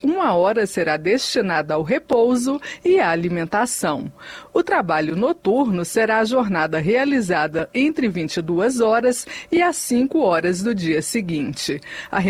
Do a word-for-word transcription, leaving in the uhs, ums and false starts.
Uma hora será destinada ao repouso e à alimentação. O trabalho noturno será a jornada realizada entre vinte e duas horas e as cinco horas do dia seguinte. A